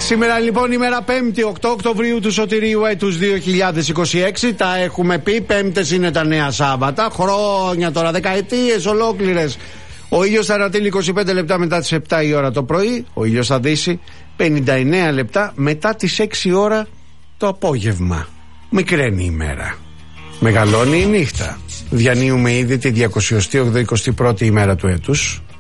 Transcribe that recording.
Σήμερα λοιπόν ημέρα 5η, 8 Οκτωβρίου του Σωτηρίου έτους 2026. Τα έχουμε πει, Πέμπτες είναι τα νέα Σάββατα. Χρόνια τώρα, δεκαετίες ολόκληρες. Ο ήλιος θα ανατείλει 25 λεπτά μετά τις 7 η ώρα το πρωί. Ο ήλιος θα δύσει 59 λεπτά μετά τις 6 ώρα το απόγευμα. Μικραίνει η μέρα, μεγαλώνει η νύχτα. Διανύουμε ήδη τη 221η ημέρα του έτους.